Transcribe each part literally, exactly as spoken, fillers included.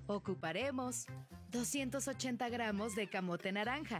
Ocuparemos doscientos ochenta gramos de camote naranja,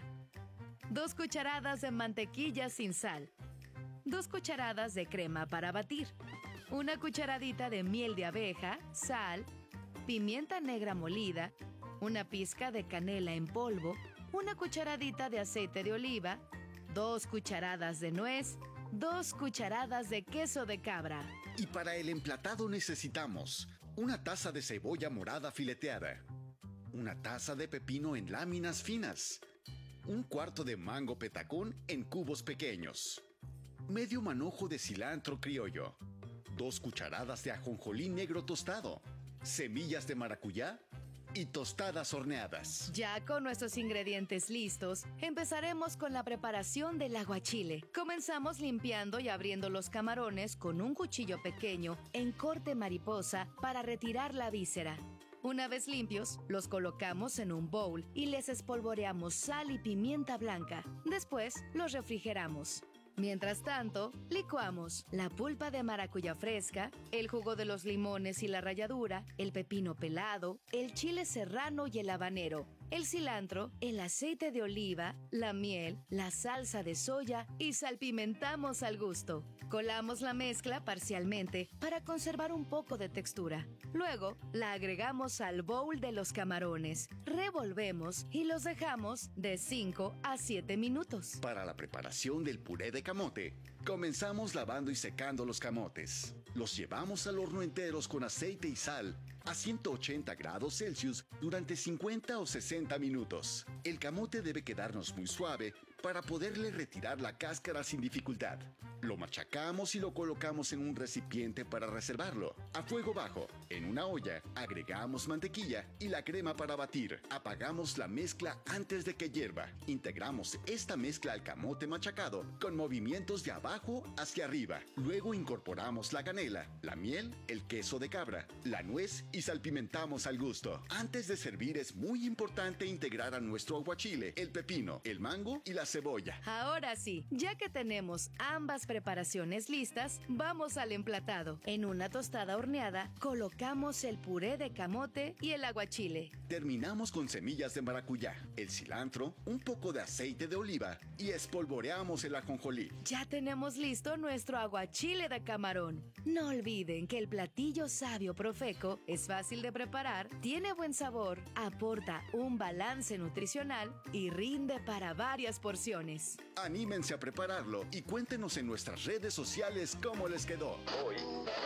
dos cucharadas de mantequilla sin sal, dos cucharadas de crema para batir, una cucharadita de miel de abeja, sal, pimienta negra molida, una pizca de canela en polvo, una cucharadita de aceite de oliva, dos cucharadas de nuez, dos cucharadas de queso de cabra. Y para el emplatado necesitamos una taza de cebolla morada fileteada, una taza de pepino en láminas finas, un cuarto de mango petacón en cubos pequeños, medio manojo de cilantro criollo, dos cucharadas de ajonjolí negro tostado, semillas de maracuyá y tostadas horneadas. Ya con nuestros ingredientes listos, empezaremos con la preparación del aguachile. Comenzamos limpiando y abriendo los camarones con un cuchillo pequeño en corte mariposa para retirar la víscera. Una vez limpios, los colocamos en un bowl y les espolvoreamos sal y pimienta blanca. Después, los refrigeramos. Mientras tanto, licuamos la pulpa de maracuyá fresca, el jugo de los limones y la ralladura, el pepino pelado, el chile serrano y el habanero, el cilantro, el aceite de oliva, la miel, la salsa de soya y salpimentamos al gusto. Colamos la mezcla parcialmente para conservar un poco de textura. Luego, la agregamos al bowl de los camarones, revolvemos y los dejamos de cinco a siete minutos. Para la preparación del puré de camote, comenzamos lavando y secando los camotes. Los llevamos al horno enteros con aceite y sal a ciento ochenta grados Celsius durante cincuenta o sesenta minutos. El camote debe quedarnos muy suave para poderle retirar la cáscara sin dificultad. Lo machacamos y lo colocamos en un recipiente para reservarlo. A fuego bajo, en una olla, agregamos mantequilla y la crema para batir. Apagamos la mezcla antes de que hierva. Integramos esta mezcla al camote machacado con movimientos de abajo hacia arriba. Luego incorporamos la canela, la miel, el queso de cabra, la nuez y salpimentamos al gusto. Antes de servir es muy importante integrar a nuestro aguachile el pepino, el mango y la cebolla. Ahora sí, ya que tenemos ambas preparaciones listas, vamos al emplatado. En una tostada horneada, colocamos el puré de camote y el aguachile. Terminamos con semillas de maracuyá, el cilantro, un poco de aceite de oliva y espolvoreamos el ajonjolí. Ya tenemos listo nuestro aguachile de camarón. No olviden que el platillo sabio Profeco es fácil de preparar, tiene buen sabor, aporta un balance nutricional y rinde para varias porciones. Anímense a prepararlo y cuéntenos en nuestras redes sociales cómo les quedó. Hoy.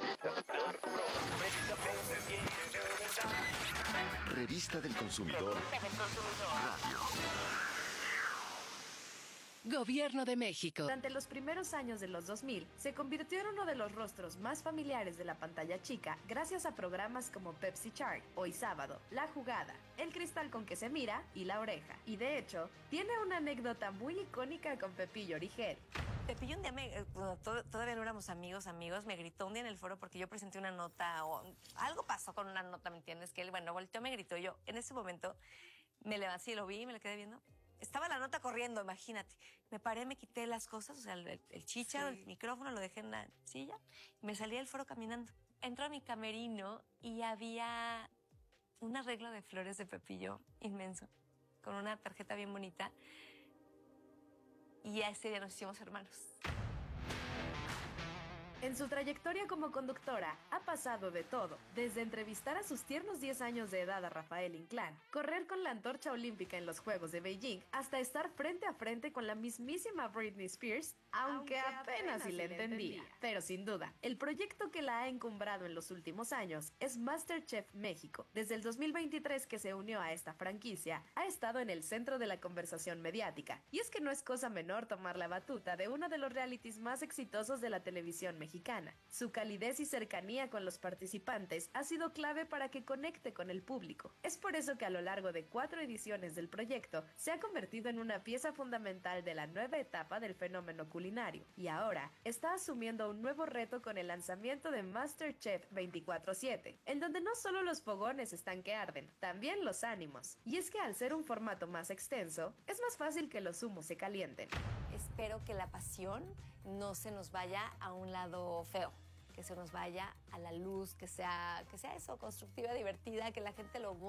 Revista del Consumidor. Radio. Gobierno de México. Durante los primeros años de los dos mil, se convirtió en uno de los rostros más familiares de la pantalla chica gracias a programas como Pepsi Chart, Hoy Sábado, La Jugada, El Cristal con que se mira y La Oreja. Y de hecho, tiene una anécdota muy icónica con Pepillo Origel. Pepillo un día, me, todavía no éramos amigos, amigos, me gritó un día en el foro porque yo presenté una nota, o algo pasó con una nota, ¿me entiendes? Que él, bueno, volteó, me gritó, yo en ese momento me levanté, lo vi, me lo quedé viendo. Estaba la nota corriendo, imagínate. Me paré, me quité las cosas, o sea, el, el chícharo, sí. El micrófono, lo dejé en la silla. Y me salí del foro caminando. Entro a mi camerino y había un arreglo de flores de Pepillo inmenso, con una tarjeta bien bonita. Y a ese día nos hicimos hermanos. En su trayectoria como conductora, ha pasado de todo, desde entrevistar a sus tiernos diez años de edad a Rafael Inclán, correr con la antorcha olímpica en los Juegos de Beijing, hasta estar frente a frente con la mismísima Britney Spears, aunque, aunque apenas, apenas si le entendía. entendía. Pero sin duda, el proyecto que la ha encumbrado en los últimos años es MasterChef México. Desde el dos mil veintitrés que se unió a esta franquicia, ha estado en el centro de la conversación mediática. Y es que no es cosa menor tomar la batuta de uno de los realities más exitosos de la televisión mexicana. Mexicana. Su calidez y cercanía con los participantes ha sido clave para que conecte con el público. Es por eso que a lo largo de cuatro ediciones del proyecto se ha convertido en una pieza fundamental de la nueva etapa del fenómeno culinario y ahora está asumiendo un nuevo reto con el lanzamiento de MasterChef veinticuatro siete, en donde no solo los fogones están que arden, también los ánimos. Y es que al ser un formato más extenso, es más fácil que los humos se calienten. Espero que la pasión no se nos vaya a un lado feo, que se nos vaya a la luz, que sea, que sea eso, constructiva, divertida, que la gente lo